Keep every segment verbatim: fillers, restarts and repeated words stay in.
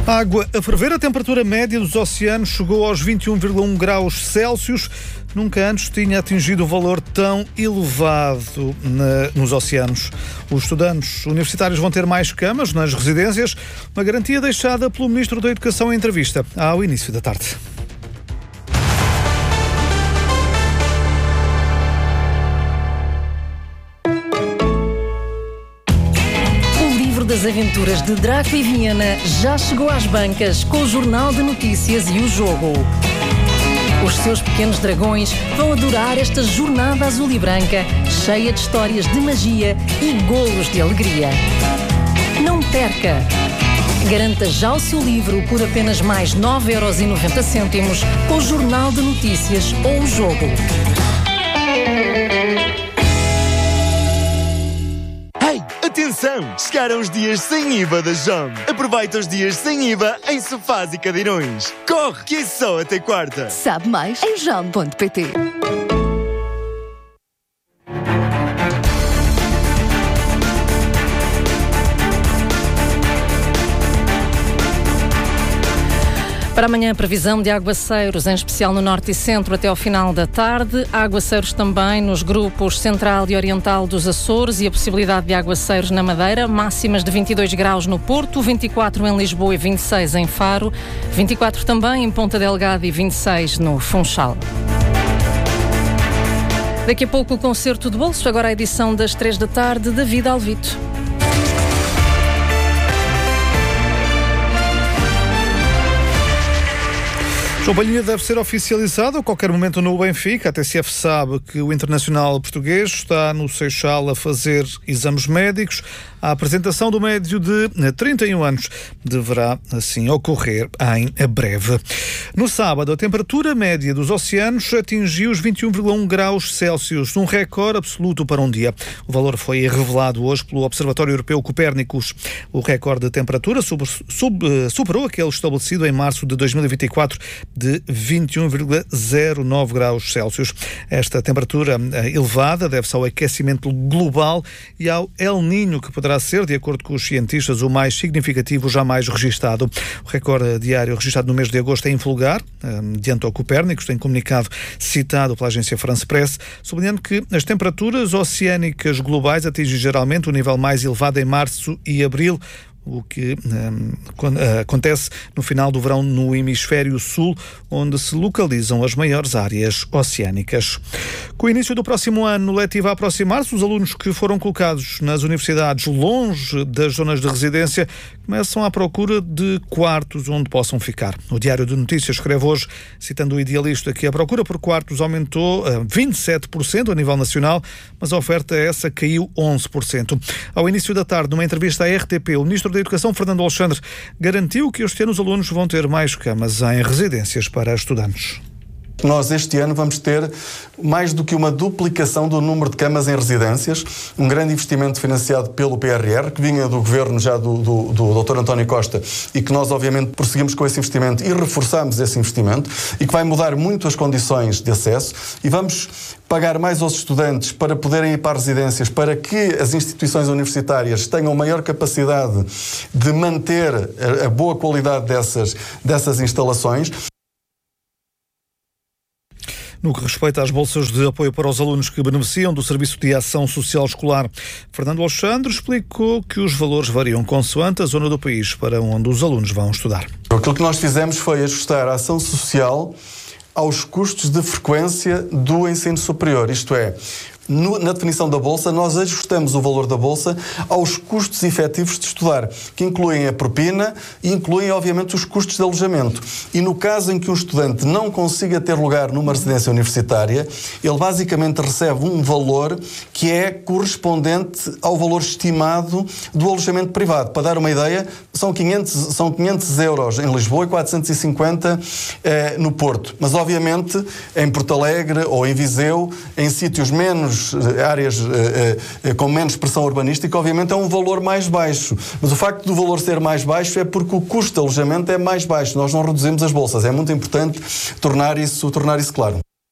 Água a ferver, a temperatura média dos oceanos chegou aos vinte e um vírgula um graus Celsius. Nunca antes tinha atingido um valor tão elevado na, nos oceanos. Os estudantes universitários vão ter mais camas nas residências, uma garantia deixada pelo Ministro da Educação em entrevista ao início da tarde. Das aventuras de Draco e Viena já chegou às bancas com o Jornal de Notícias e o Jogo. Os seus pequenos dragões vão adorar esta jornada azul e branca, cheia de histórias de magia e golos de alegria. Não perca! Garanta já o seu livro por apenas mais nove euros e noventa cêntimos com o Jornal de Notícias ou o Jogo. Atenção! Chegaram os dias sem I V A da Jom. Aproveita os dias sem I V A em sofás e cadeirões. Corre, que é só até quarta. Sabe mais em jom ponto pt. Para amanhã, previsão de aguaceiros, em especial no norte e centro, até ao final da tarde. Há aguaceiros também nos grupos central e oriental dos Açores e a possibilidade de aguaceiros na Madeira. Máximas de vinte e dois graus no Porto, vinte e quatro em Lisboa e vinte e seis em Faro. vinte e quatro também em Ponta Delgada e vinte e seis no Funchal. Daqui a pouco o Concerto de Bolso, agora a edição das três da tarde, David Alvito. João Palhinha deve ser oficializado a qualquer momento no Benfica. A T S F sabe que o internacional português está no Seixal a fazer exames médicos. A apresentação do médio de trinta e um anos deverá, assim, ocorrer em breve. No sábado, a temperatura média dos oceanos atingiu os vinte e um vírgula um graus Celsius, um recorde absoluto para um dia. O valor foi revelado hoje pelo Observatório Europeu Copérnicos. O recorde de temperatura sub, sub, superou aquele estabelecido em março de dois mil e vinte e quatro, de vinte e um vírgula zero nove graus Celsius. Esta temperatura elevada deve-se ao aquecimento global e ao El Niño, que poderá ser, de acordo com os cientistas, o mais significativo jamais registado. O recorde diário registado no mês de agosto é invulgar, diante ao Copérnicos, tem comunicado citado pela agência France Press, sublinhando que as temperaturas oceânicas globais atingem geralmente o nível mais elevado em março e abril, o que um, acontece no final do verão no hemisfério sul, onde se localizam as maiores áreas oceânicas. Com o início do próximo ano letivo a aproximar-se, os alunos que foram colocados nas universidades longe das zonas de residência começam à procura de quartos onde possam ficar. O Diário de Notícias escreve hoje, citando o Idealista, que a procura por quartos aumentou a vinte e sete por cento a nível nacional, mas a oferta essa caiu onze por cento. Ao início da tarde, numa entrevista à R T P, o Ministro da Educação, Fernando Alexandre, garantiu que este ano os alunos vão ter mais camas em residências para estudantes. Nós este ano vamos ter mais do que uma duplicação do número de camas em residências, um grande investimento financiado pelo P R R, que vinha do governo já do, do, do doutor António Costa, e que nós obviamente prosseguimos com esse investimento e reforçamos esse investimento, e que vai mudar muito as condições de acesso, e vamos pagar mais aos estudantes para poderem ir para residências, para que as instituições universitárias tenham maior capacidade de manter a, a boa qualidade dessas, dessas instalações. No que respeita às bolsas de apoio para os alunos que beneficiam do Serviço de Ação Social Escolar, Fernando Alexandre explicou que os valores variam consoante a zona do país para onde os alunos vão estudar. Aquilo que nós fizemos foi ajustar a ação social aos custos de frequência do ensino superior, isto é, No, na definição da Bolsa, nós ajustamos o valor da Bolsa aos custos efetivos de estudar, que incluem a propina e incluem, obviamente, os custos de alojamento. E no caso em que um estudante não consiga ter lugar numa residência universitária, ele basicamente recebe um valor que é correspondente ao valor estimado do alojamento privado. Para dar uma ideia, são quinhentos, são quinhentos euros em Lisboa e quatrocentos e cinquenta eh, no Porto. Mas, obviamente, em Porto Alegre ou em Viseu, em sítios menos áreas uh, uh, com menos pressão urbanística, obviamente é um valor mais baixo. Mas o facto do valor ser mais baixo é porque o custo de alojamento é mais baixo. Nós não reduzimos as bolsas. É muito importante tornar isso, tornar isso claro.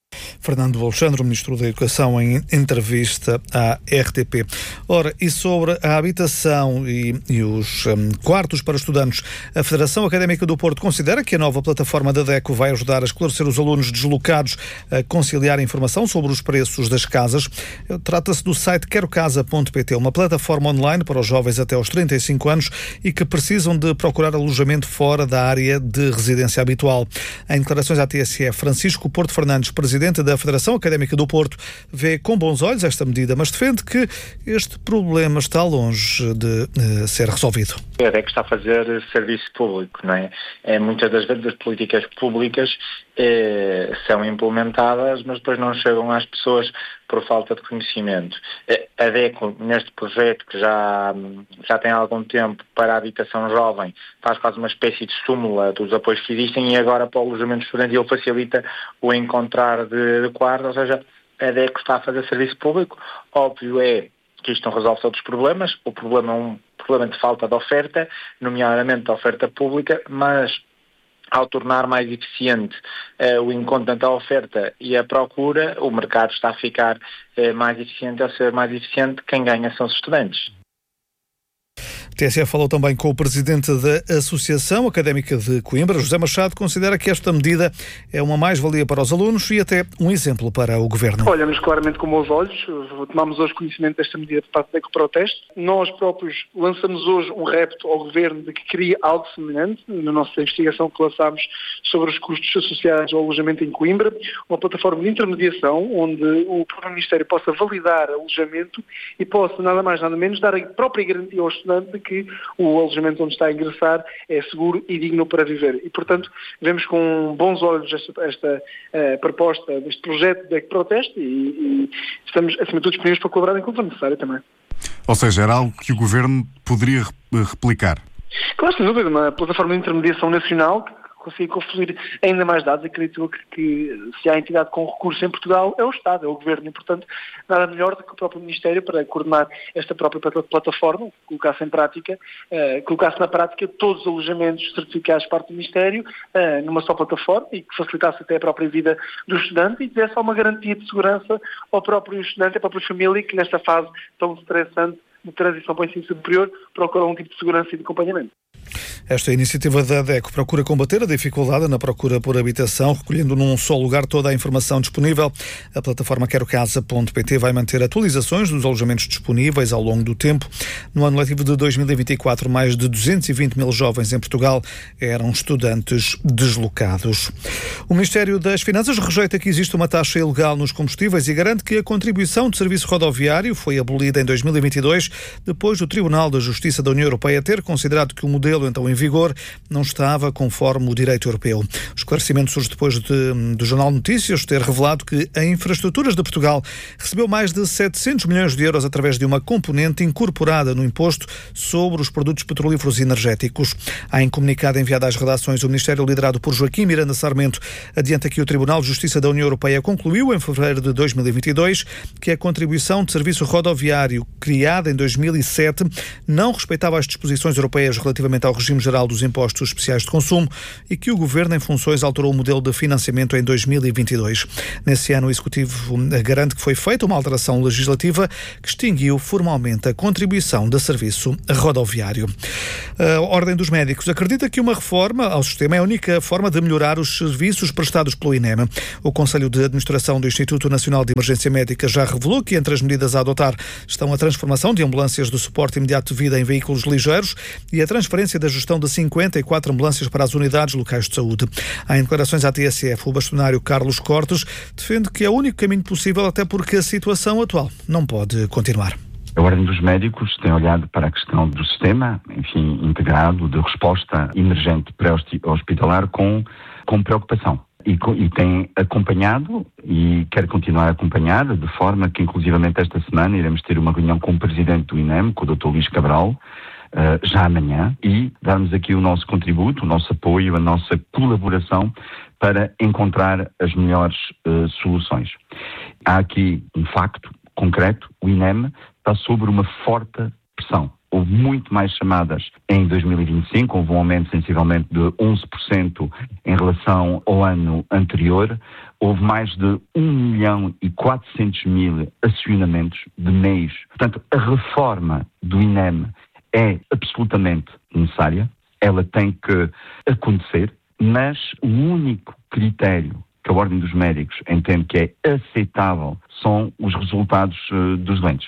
Fernando Alexandre, Ministro da Educação, em entrevista à R T P. Ora, e sobre a habitação e, e os um, quartos para estudantes, a Federação Académica do Porto considera que a nova plataforma da DECO vai ajudar a esclarecer os alunos deslocados a conciliar a informação sobre os preços das casas. Trata-se do site quero casa ponto pt, uma plataforma online para os jovens até aos trinta e cinco anos e que precisam de procurar alojamento fora da área de residência habitual. Em declarações à T S F, Francisco Porto Fernandes, presidente da Federação Académica do Porto, vê com bons olhos esta medida, mas defende que este problema está longe de uh, ser resolvido. A DECO está a fazer serviço público, não é? é muitas das vezes as políticas públicas eh, são implementadas, mas depois não chegam às pessoas por falta de conhecimento. A DECO, neste projeto que já, já tem algum tempo para a habitação jovem, faz quase uma espécie de súmula dos apoios que existem e agora para o alojamento estudantil facilita o encontrar de, de quartos, ou seja, a DECO está a fazer serviço público. Óbvio é que isto não resolve todos os problemas, o problema é um problema de falta de oferta, nomeadamente da oferta pública, mas ao tornar mais eficiente uh, o encontro entre a oferta e a procura, o mercado está a ficar uh, mais eficiente. Ao ser mais eficiente, quem ganha são os estudantes. A T S F falou também com o presidente da Associação Académica de Coimbra, José Machado, considera que esta medida é uma mais-valia para os alunos e até um exemplo para o Governo. Olhamos claramente com bons olhos, tomamos hoje conhecimento desta medida de parte da DECO Proteste. Nós próprios lançamos hoje um repto ao Governo de que crie algo semelhante, na nossa investigação que lançámos sobre os custos associados ao alojamento em Coimbra, uma plataforma de intermediação onde o próprio Ministério possa validar alojamento e possa, nada mais nada menos, dar a própria garantia ao estudante de que o alojamento onde está a ingressar é seguro e digno para viver. E, portanto, vemos com bons olhos esta, esta uh, proposta deste projeto de DECO Proteste e, e estamos, acima de tudo, disponíveis para colaborar enquanto for necessário também. Ou seja, era algo que o Governo poderia replicar? Claro, sem dúvida, uma plataforma de intermediação nacional que consiga conferir ainda mais dados. Acredito que, que se há entidade com recurso em Portugal é o Estado, é o Governo, e portanto nada melhor do que o próprio Ministério para coordenar esta própria plataforma, colocasse em prática, uh, colocasse na prática todos os alojamentos certificados por parte do Ministério uh, numa só plataforma e que facilitasse até a própria vida do estudante e desse uma garantia de segurança ao próprio estudante e à própria família que nesta fase tão estressante de transição para o ensino superior procura um tipo de segurança e de acompanhamento. Esta iniciativa da DECO procura combater a dificuldade na procura por habitação, recolhendo num só lugar toda a informação disponível. A plataforma quero casa ponto pt vai manter atualizações dos alojamentos disponíveis ao longo do tempo. No ano letivo de dois mil e vinte e quatro, mais de duzentos e vinte mil jovens em Portugal eram estudantes deslocados. O Ministério das Finanças rejeita que existe uma taxa ilegal nos combustíveis e garante que a contribuição de serviço rodoviário foi abolida em dois mil e vinte e dois, depois do Tribunal da Justiça da União Europeia ter considerado que o modelo então em vigor não estava conforme o direito europeu. O esclarecimento surge depois de, do Jornal Notícias ter revelado que a Infraestruturas de Portugal recebeu mais de setecentos milhões de euros através de uma componente incorporada no imposto sobre os produtos petrolíferos e energéticos. Há em comunicado enviado às redações, o Ministério liderado por Joaquim Miranda Sarmento adianta que o Tribunal de Justiça da União Europeia concluiu em fevereiro de dois mil e vinte e dois que a contribuição de serviço rodoviário criada em dois mil e sete não respeitava as disposições europeias relativamente ao regime geral dos impostos especiais de consumo e que o Governo em funções alterou o modelo de financiamento em dois mil e vinte e dois. Nesse ano, o Executivo garante que foi feita uma alteração legislativa que extinguiu formalmente a contribuição de serviço rodoviário. A Ordem dos Médicos acredita que uma reforma ao sistema é a única forma de melhorar os serviços prestados pelo INEM. O Conselho de Administração do Instituto Nacional de Emergência Médica já revelou que entre as medidas a adotar estão a transformação de ambulâncias de suporte imediato de vida em veículos ligeiros e a transferência da gestão de cinquenta e quatro ambulâncias para as unidades locais de saúde. Em declarações à T S F, o bastonário Carlos Cortes defende que é o único caminho possível, até porque a situação atual não pode continuar. A Ordem dos Médicos tem olhado para a questão do sistema, enfim, integrado de resposta emergente pré-hospitalar com, com preocupação. E, e tem acompanhado e quer continuar a acompanhar, de forma que, inclusivamente, esta semana iremos ter uma reunião com o Presidente do INEM, com o doutor Luís Cabral, Uh, já amanhã, e darmos aqui o nosso contributo, o nosso apoio, a nossa colaboração para encontrar as melhores uh, soluções. Há aqui um facto concreto: o INEM está sob uma forte pressão houve muito mais chamadas em dois mil e vinte e cinco, houve um aumento sensivelmente de onze por cento em relação ao ano anterior, houve mais de um milhão e quatrocentos mil acionamentos de meios. Portanto, a reforma do INEM é absolutamente necessária, ela tem que acontecer, mas o único critério que a Ordem dos Médicos entende que é aceitável são os resultados uh, dos doentes.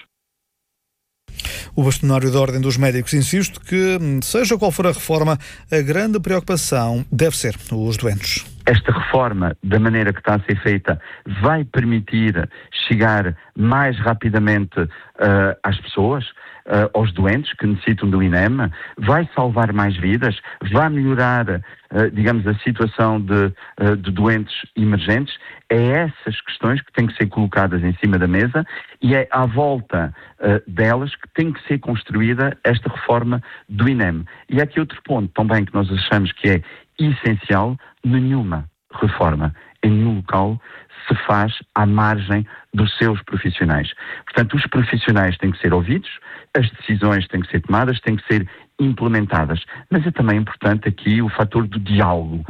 O bastonário da Ordem dos Médicos insiste que, seja qual for a reforma, a grande preocupação deve ser os doentes. Esta reforma, da maneira que está a ser feita, vai permitir chegar mais rapidamente uh, às pessoas, uh, aos doentes que necessitam do INEM, vai salvar mais vidas, vai melhorar, uh, digamos, a situação de, uh, de doentes emergentes. É essas questões que têm que ser colocadas em cima da mesa e é à volta uh, delas que tem que ser construída esta reforma do INEM. E há aqui outro ponto também que nós achamos que é essencial: nenhuma reforma em nenhum local se faz à margem dos seus profissionais. Portanto, os profissionais têm que ser ouvidos, as decisões têm que ser tomadas, têm que ser implementadas. Mas é também importante aqui o fator do diálogo.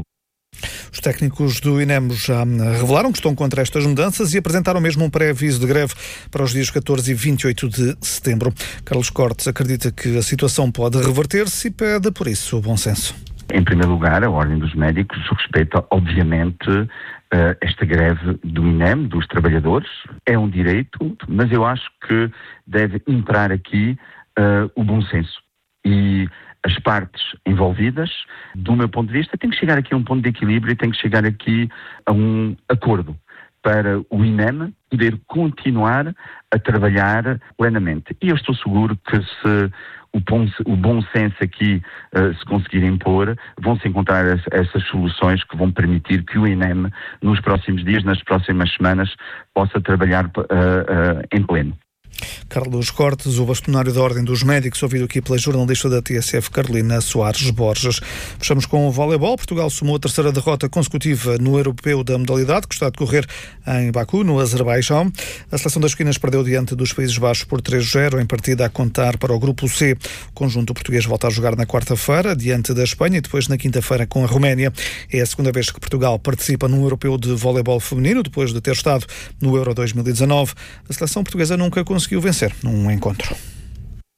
Os técnicos do INEM já revelaram que estão contra estas mudanças e apresentaram mesmo um pré-aviso de greve para os dias catorze e vinte e oito de setembro. Carlos Cortes acredita que a situação pode reverter-se e pede, por isso, o bom senso. Em primeiro lugar, a Ordem dos Médicos respeita, obviamente, esta greve do INEM, dos trabalhadores. É um direito, mas eu acho que deve entrar aqui uh, o bom senso. E as partes envolvidas, do meu ponto de vista, têm que chegar aqui a um ponto de equilíbrio e têm que chegar aqui a um acordo para o INEM poder continuar a trabalhar plenamente. E eu estou seguro que se o bom, o bom senso aqui uh, se conseguir impor, vão-se encontrar es, essas soluções que vão permitir que o INEM, nos próximos dias, nas próximas semanas, possa trabalhar uh, uh, em pleno. Carlos Cortes, o bastonário da Ordem dos Médicos, ouvido aqui pela jornalista da T S F, Carolina Soares Borges. Fechamos com o voleibol. Portugal somou a terceira derrota consecutiva no europeu da modalidade, que está a decorrer em Baku, no Azerbaijão. A seleção das esquinas perdeu diante dos Países Baixos por três a zero, em partida a contar para o grupo C. O conjunto português volta a jogar na quarta-feira, diante da Espanha, e depois na quinta-feira com a Roménia. É a segunda vez que Portugal participa num europeu de voleibol feminino, depois de ter estado no Euro dois mil e dezanove. A seleção portuguesa nunca conseguiu vencer num encontro.